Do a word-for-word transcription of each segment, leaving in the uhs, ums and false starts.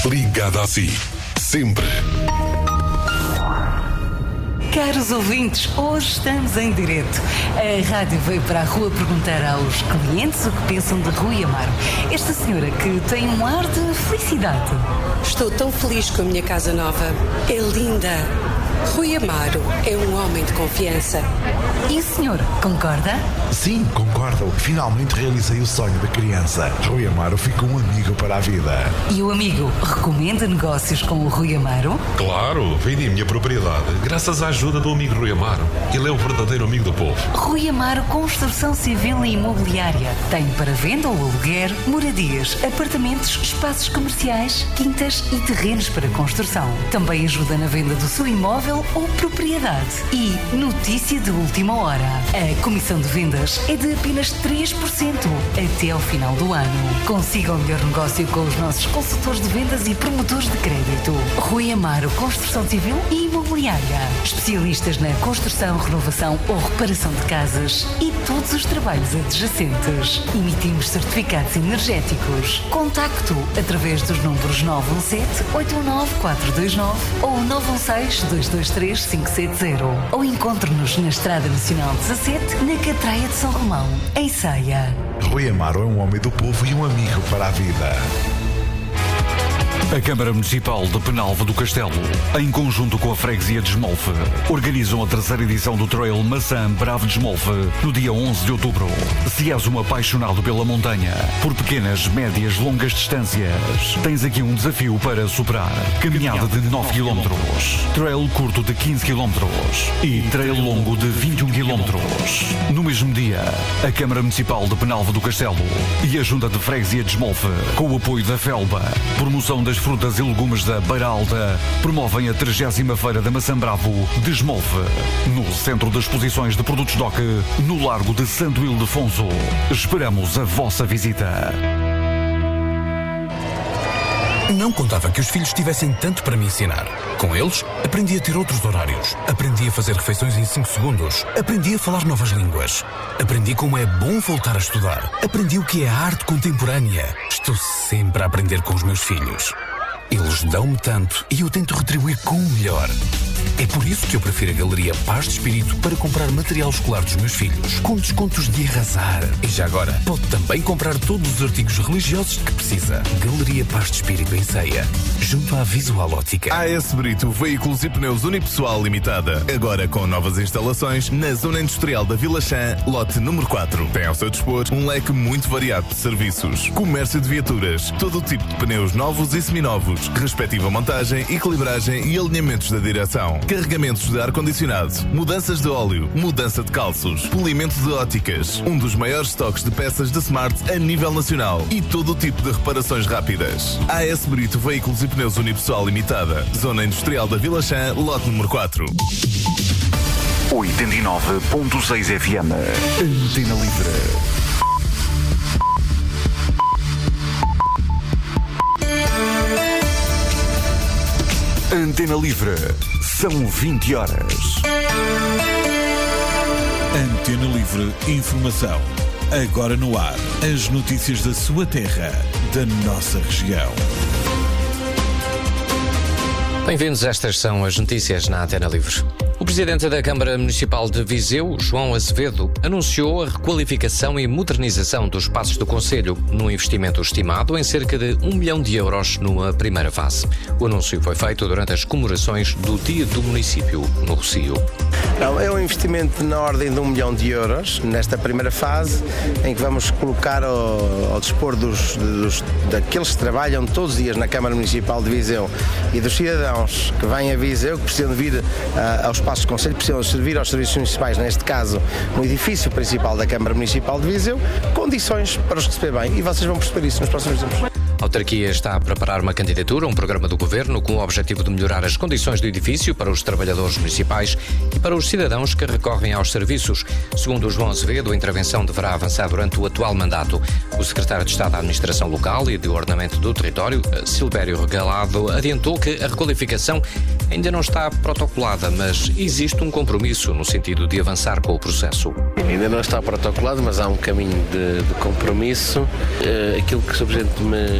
Ligada a si. Sempre. Caros ouvintes, hoje estamos em direto. A rádio veio para a rua perguntar aos clientes o que pensam de Rui Amaro. Esta senhora que tem um ar de felicidade. Estou tão feliz com a minha casa nova. É linda. Rui Amaro é um homem de confiança. E o senhor, concorda? Sim, concordo. Finalmente realizei o sonho da criança. Rui Amaro ficou um amigo para a vida. E o amigo recomenda negócios com o Rui Amaro? Claro, vendi a minha propriedade graças à ajuda do amigo Rui Amaro. Ele é o verdadeiro amigo do povo. Rui Amaro Construção Civil e Imobiliária. Tem para venda ou aluguer moradias, apartamentos, espaços comerciais, quintas e terrenos para construção. Também ajuda na venda do seu imóvel ou propriedade. E notícia de última hora. A comissão de vendas é de apenas três por cento até ao final do ano. Consiga o melhor negócio com os nossos consultores de vendas e promotores de crédito. Rui Amaro Construção Civil e Imobiliária. Especialistas na construção, renovação ou reparação de casas e todos os trabalhos adjacentes. Emitimos certificados energéticos. Contacto através dos números nove um sete, oito um nove, quatro dois nove ou nove um seis, dois dois três, cinco sete zero. Ou encontre-nos na Estrada Nacional dezassete, na Catraia de São Romão, em Ceia. Rui Amaro é um homem do povo e um amigo para a vida. A Câmara Municipal de Penalva do Castelo, em conjunto com a Freguesia de Esmolfe, organizam a terceira edição do Trail Maçã Bravo de Esmolfe no dia onze de outubro. Se és um apaixonado pela montanha, por pequenas, médias, longas distâncias, tens aqui um desafio para superar. Caminhada de nove quilómetros, trail curto de quinze quilómetros e trail longo de vinte e um quilómetros. No mesmo dia, a Câmara Municipal de Penalva do Castelo e a Junta de Freguesia de Esmolfe, com o apoio da Felba, promoção das frutas e legumes da Beira Alta, promovem a trigésima Feira da Maçã Bravo de Esmolfe, no Centro de Exposições de Produtos D O C, no Largo de Santo Ildefonso. Esperamos a vossa visita. Não contava que os filhos tivessem tanto para me ensinar. Com eles, aprendi a ter outros horários. Aprendi a fazer refeições em cinco segundos. Aprendi a falar novas línguas. Aprendi como é bom voltar a estudar. Aprendi o que é a arte contemporânea. Estou sempre a aprender com os meus filhos. Eles dão-me tanto e eu tento retribuir com o melhor. É por isso que eu prefiro a Galeria Paz de Espírito para comprar material escolar dos meus filhos, com descontos de arrasar. E já agora, pode também comprar todos os artigos religiosos que precisa. Galeria Paz de Espírito em Ceia, junto à Visual Ótica. A S Brito Veículos e Pneus Unipessoal Limitada, agora com novas instalações na Zona Industrial da Vila Chã, lote número quatro. Tem ao seu dispor um leque muito variado de serviços. Comércio de viaturas, todo o tipo de pneus novos e seminovos, respectiva montagem, equilibragem e alinhamentos da direção. Carregamentos de ar-condicionado, mudanças de óleo, mudança de calços, polimento de óticas, um dos maiores estoques de peças de Smart a nível nacional e todo o tipo de reparações rápidas. A S Brito Veículos e Pneus Unipessoal Limitada, Zona Industrial da Vila Chã, lote número quatro. oitenta e nove ponto seis F M. Antena Livre. Antena Livre. São vinte horas. Antena Livre Informação. Agora no ar. As notícias da sua terra, da nossa região. Bem-vindos, estas são as notícias na Antena Livre. O Presidente da Câmara Municipal de Viseu, João Azevedo, anunciou a requalificação e modernização dos espaços do Concelho, num investimento estimado em cerca de um milhão de euros numa primeira fase. O anúncio foi feito durante as comemorações do Dia do Município, no Rossio. Não, é um investimento na ordem de um milhão de euros nesta primeira fase, em que vamos colocar ao, ao dispor dos, dos, daqueles que trabalham todos os dias na Câmara Municipal de Viseu e dos cidadãos que vêm a Viseu, que precisam de vir uh, aos espaços do Concelho, precisam servir aos serviços municipais, neste caso no edifício principal da Câmara Municipal de Viseu, condições para os receber bem, e vocês vão perceber isso nos próximos tempos. A autarquia está a preparar uma candidatura, um programa do Governo com o objetivo de melhorar as condições do edifício para os trabalhadores municipais e para os cidadãos que recorrem aos serviços. Segundo o João Azevedo, a intervenção deverá avançar durante o atual mandato. O secretário de Estado da Administração Local e de Ordenamento do Território, Silvério Regalado, adiantou que a requalificação ainda não está protocolada, mas existe um compromisso no sentido de avançar com o processo. Ainda não está protocolado, mas há um caminho de, de compromisso. Uh, aquilo que o senhor Presidente me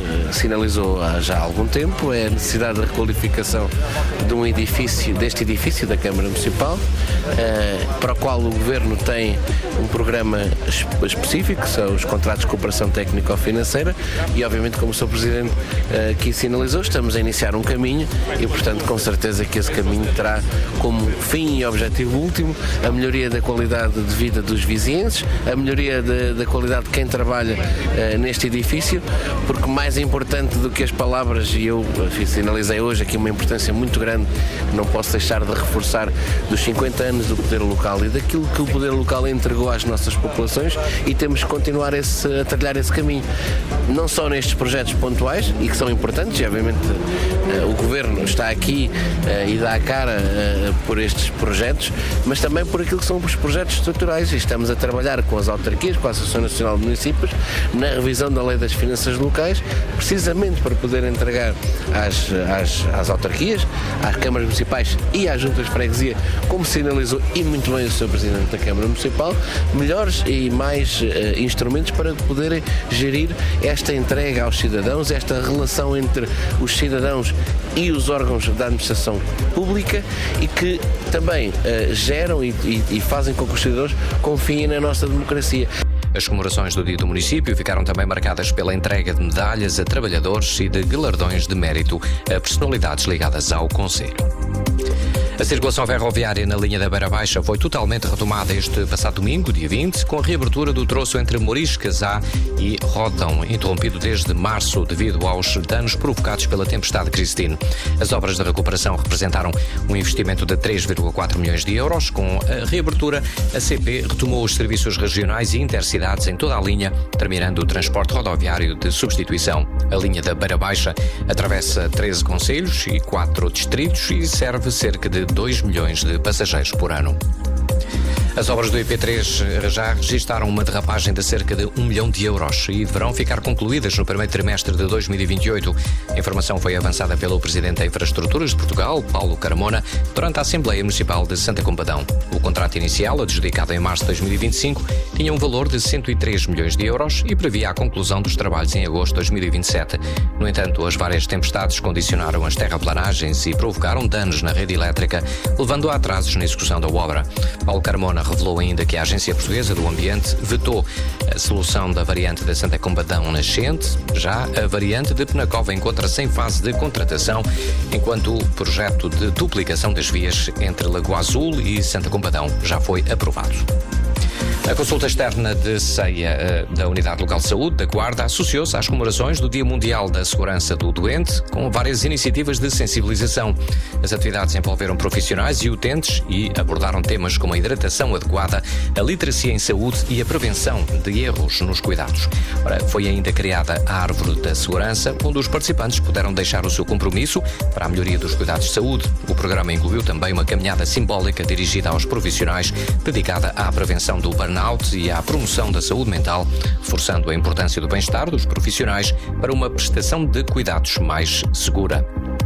sinalizou há já algum tempo, é a necessidade de requalificação de um edifício, deste edifício da Câmara Municipal, para o qual o Governo tem um programa específico, que são os contratos de cooperação técnico-financeira, e obviamente, como o senhor Presidente aqui sinalizou, estamos a iniciar um caminho e, portanto, com certeza que esse caminho terá como fim e objetivo último a melhoria da qualidade de vida dos vizinhenses, a melhoria de, da qualidade de quem trabalha uh, neste edifício, porque mais importante do que as palavras, e eu enfim, sinalizei hoje aqui uma importância muito grande, não posso deixar de reforçar, dos cinquenta anos do poder local e daquilo que o poder local entregou às nossas populações, e temos que continuar esse, a trilhar esse caminho, não só nestes projetos pontuais, e que são importantes, e obviamente uh, o Governo está aqui uh, e dá a cara uh, por estes projetos, mas também por aquilo que são os projetos estruturais, e estamos a trabalhar com as autarquias, com a Associação Nacional de Municípios, na revisão da Lei das Finanças Locais, precisamente para poder entregar às, às, às autarquias, às câmaras municipais e às juntas de freguesia, como sinalizou e muito bem o senhor Presidente da Câmara Municipal, melhores e mais uh, instrumentos para poderem gerir esta entrega aos cidadãos, esta relação entre os cidadãos e os órgãos da administração pública, e que também uh, geram e, e, e fazem com que os cidadãos confiem na nossa democracia. As comemorações do Dia do Município ficaram também marcadas pela entrega de medalhas a trabalhadores e de galardões de mérito a personalidades ligadas ao Conselho. A circulação ferroviária na linha da Beira Baixa foi totalmente retomada este passado domingo, dia vinte, com a reabertura do troço entre Moriz Casá e Rodão, interrompido desde março devido aos danos provocados pela tempestade Christine. As obras de recuperação representaram um investimento de três vírgula quatro milhões de euros. Com a reabertura, a C P retomou os serviços regionais e intercidades em toda a linha, terminando o transporte rodoviário de substituição. A linha da Beira Baixa atravessa treze concelhos e quatro distritos e serve cerca de dois milhões de passageiros por ano. As obras do I P três já registaram uma derrapagem de cerca de um milhão de euros e deverão ficar concluídas no primeiro trimestre de dois mil e vinte e oito. A informação foi avançada pelo Presidente da Infraestruturas de Portugal, Paulo Carmona, durante a Assembleia Municipal de Santa Combadão. O contrato inicial, adjudicado em março de dois mil e vinte e cinco, tinha um valor de cento e três milhões de euros e previa a conclusão dos trabalhos em agosto de dois mil e vinte e sete. No entanto, as várias tempestades condicionaram as terraplanagens e provocaram danos na rede elétrica, levando a atrasos na execução da obra. Paulo Carmona revelou ainda que a Agência Portuguesa do Ambiente vetou a solução da variante da Santa Combadão nascente. Já a variante de Penacova encontra-se em fase de contratação, enquanto o projeto de duplicação das vias entre Lagoa Azul e Santa Combadão já foi aprovado. A consulta externa de ceia da Unidade Local de Saúde da Guarda associou-se às comemorações do Dia Mundial da Segurança do Doente, com várias iniciativas de sensibilização. As atividades envolveram profissionais e utentes e abordaram temas como a hidratação adequada, a literacia em saúde e a prevenção de erros nos cuidados. Ora, foi ainda criada a Árvore da Segurança, onde os participantes puderam deixar o seu compromisso para a melhoria dos cuidados de saúde. O programa incluiu também uma caminhada simbólica dirigida aos profissionais, dedicada à prevenção do burnout e à promoção da saúde mental, reforçando a importância do bem-estar dos profissionais para uma prestação de cuidados mais segura.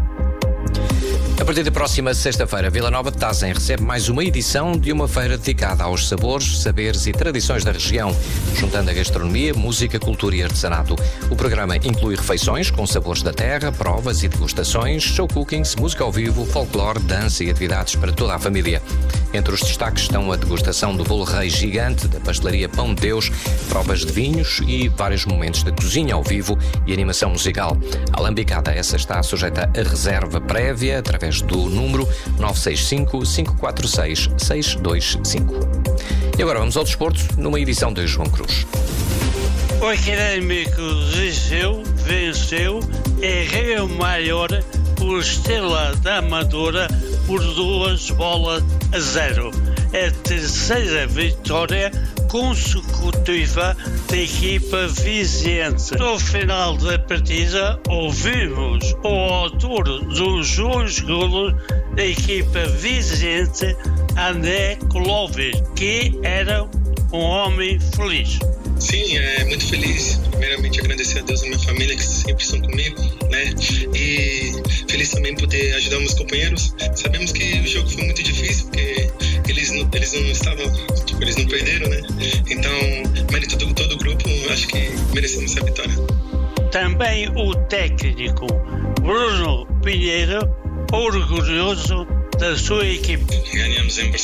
A partir da próxima sexta-feira, Vila Nova de Tazem recebe mais uma edição de uma feira dedicada aos sabores, saberes e tradições da região, juntando a gastronomia, música, cultura e artesanato. O programa inclui refeições com sabores da terra, provas e degustações, show cookings, música ao vivo, folclore, dança e atividades para toda a família. Entre os destaques estão a degustação do bolo rei gigante, da pastelaria Pão de Deus, provas de vinhos e vários momentos de cozinha ao vivo e animação musical. A alambicada, essa está sujeita a reserva prévia através do número nove seis cinco, cinco quatro seis, seis dois cinco. E agora vamos ao desporto, numa edição de João Cruz. O Académico Liceu venceu em Rio Maior o Estrela da Amadora por duas bolas a zero. A terceira vitória consecutiva da equipa viziense. No final da partida, ouvimos o autor dos dois golos da equipa viziense, André Clovis, que era um homem feliz. Sim, é muito feliz. Primeiramente agradecer a Deus e a minha família que sempre estão comigo, né? E feliz também poder ajudar meus companheiros. Sabemos que o jogo foi muito difícil, porque eles não, eles não estavam, tipo, eles não perderam, né? Então, mérito de todo o grupo, acho que merecemos essa vitória. também o técnico Bruno Pinheiro, orgulhoso da sua equipe. Ganhamos em